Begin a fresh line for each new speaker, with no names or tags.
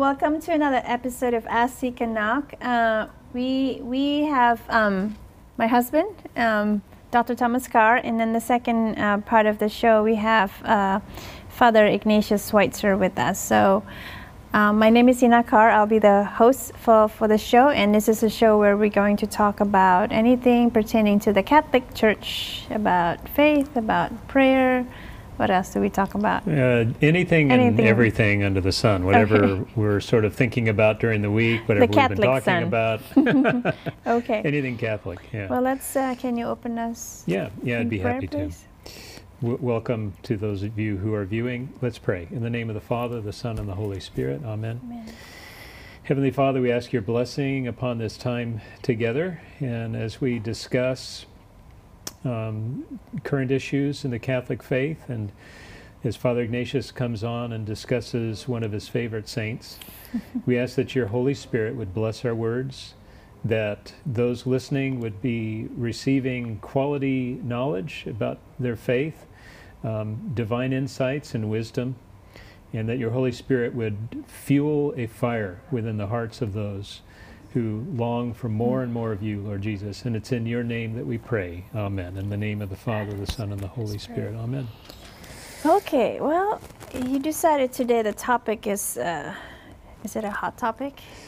welcome to another episode of Ask, Seek, and Knock. We have my husband, Dr. Thomas Carr, and then the second part of the show we have Father Ignatius Schweitzer with us. So my name is Ina Carr. I'll be the host for the show, and this is a show where we're going to talk about anything pertaining to the Catholic Church, about faith, about prayer. What else do we talk about?
Anything and everything under the sun. Whatever we're sort of thinking about during the week, whatever we've been talking about.
Okay.
Anything Catholic, yeah.
Well, let's, can you open us?
Yeah, I'd be happy
please?
to. Welcome to those of you who are viewing. Let's pray. In the name of the Father, the Son, and the Holy Spirit. Amen.
Amen.
Heavenly Father, we ask your blessing upon this time together, and as we discuss current issues in the Catholic faith, and as Father Ignatius comes on and discusses one of his favorite saints, we ask that your Holy Spirit would bless our words, that those listening would be receiving quality knowledge about their faith, divine insights and wisdom, and that your Holy Spirit would fuel a fire within the hearts of those who long for more and more of you, Lord Jesus. And it's in your name that we pray. Amen. In the name of the Father, the Son, and the Holy Spirit. Amen.
Okay, well, you decided today the topic is it a hot topic?